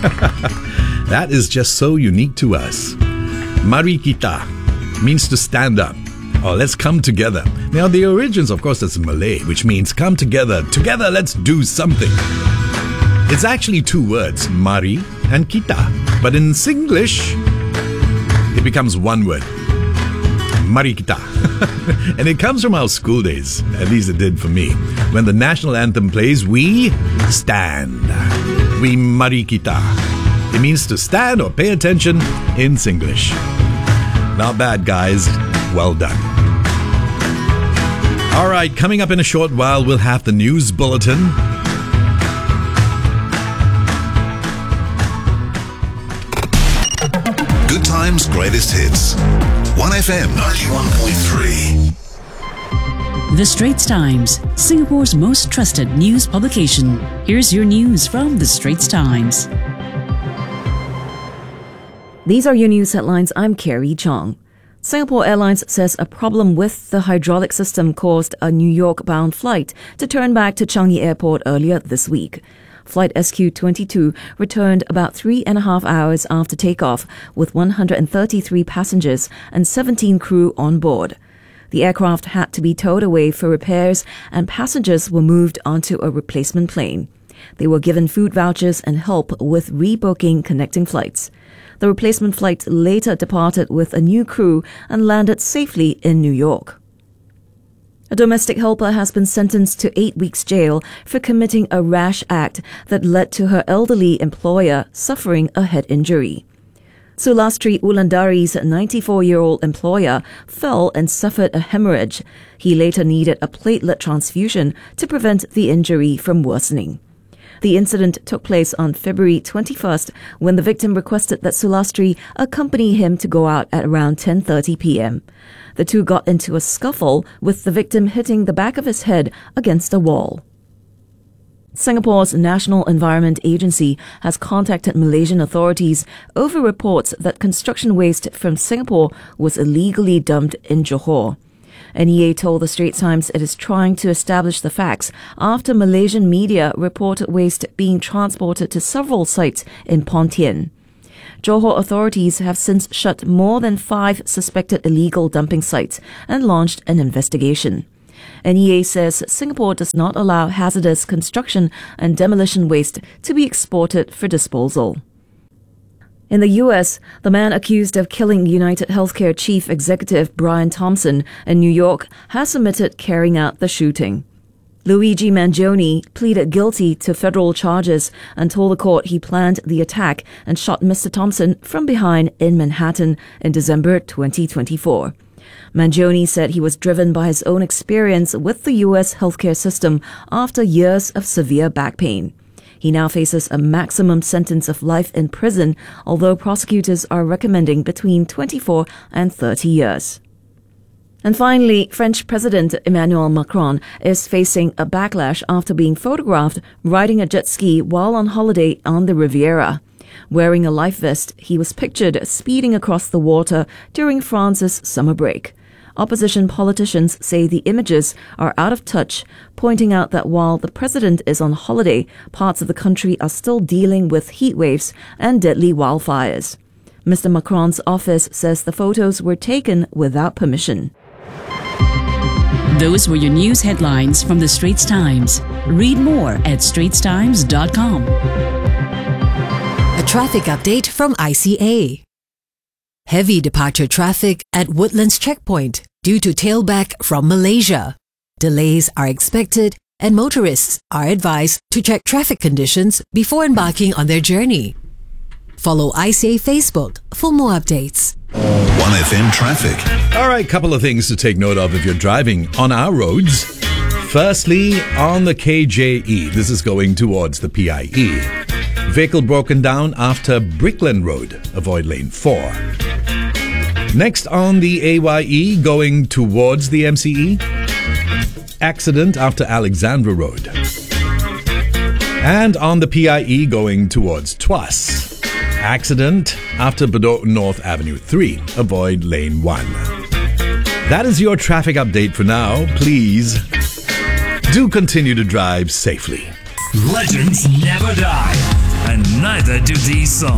That is just so unique to us. Mari kita means to stand up, or let's come together. Now the origins, of course, that's Malay, which means come together. Together, let's do something. It's actually two words, mari and kita. But in Singlish, it becomes one word. Mari kita. And it comes from our school days. At least it did for me. When the national anthem plays, we stand. We mari kita. It means to stand or pay attention in Singlish. Not bad, guys. Well done. All right, coming up in a short while, we'll have the news bulletin. Good Times, Greatest Hits. 1FM 91.3. The Straits Times, Singapore's most trusted news publication. Here's your news from The Straits Times. These are your news headlines. I'm Carrie Chong. Singapore Airlines says a problem with the hydraulic system caused a New York-bound flight to turn back to Changi Airport earlier this week. Flight SQ22 returned about 3.5 hours after takeoff with 133 passengers and 17 crew on board. The aircraft had to be towed away for repairs and passengers were moved onto a replacement plane. They were given food vouchers and help with rebooking connecting flights. The replacement flight later departed with a new crew and landed safely in New York. A domestic helper has been sentenced to 8 weeks jail for committing a rash act that led to her elderly employer suffering a head injury. Sulastri Wulandari's 94-year-old employer fell and suffered a hemorrhage. He later needed a platelet transfusion to prevent the injury from worsening. The incident took place on February 21st when the victim requested that Sulastri accompany him to go out at around 10:30 p.m. The two got into a scuffle, with the victim hitting the back of his head against a wall. Singapore's National Environment Agency has contacted Malaysian authorities over reports that construction waste from Singapore was illegally dumped in Johor. NEA told the Straits Times it is trying to establish the facts after Malaysian media reported waste being transported to several sites in Pontian. Johor authorities have since shut more than 5 suspected illegal dumping sites and launched an investigation. NEA says Singapore does not allow hazardous construction and demolition waste to be exported for disposal. In the U.S., the man accused of killing United Healthcare Chief Executive Brian Thompson in New York has admitted carrying out the shooting. Luigi Mangione pleaded guilty to federal charges and told the court he planned the attack and shot Mr. Thompson from behind in Manhattan in December 2024. Mangione said he was driven by his own experience with the U.S. healthcare system after years of severe back pain. He now faces a maximum sentence of life in prison, although prosecutors are recommending between 24 and 30 years. And finally, French President Emmanuel Macron is facing a backlash after being photographed riding a jet ski while on holiday on the Riviera. Wearing a life vest, he was pictured speeding across the water during France's summer break. Opposition politicians say the images are out of touch, pointing out that while the president is on holiday, parts of the country are still dealing with heat waves and deadly wildfires. Mr. Macron's office says the photos were taken without permission. Those were your news headlines from The Straits Times. Read more at straitstimes.com. A traffic update from ICA. Heavy departure traffic at Woodlands Checkpoint due to tailback from Malaysia. Delays are expected and motorists are advised to check traffic conditions before embarking on their journey. Follow ICA Facebook for more updates. 1FM traffic. All right, couple of things to take note of if you're driving on our roads. Firstly, on the KJE, this is going towards the PIE. Vehicle broken down after Brickland Road. Avoid lane 4. Next on the AYE going towards the MCE. Accident after Alexandra Road. And on the PIE going towards Tuas. Accident after Bedok North Avenue 3. Avoid lane 1. That is your traffic update for now. Please do continue to drive safely. Legends never die. And neither do these songs.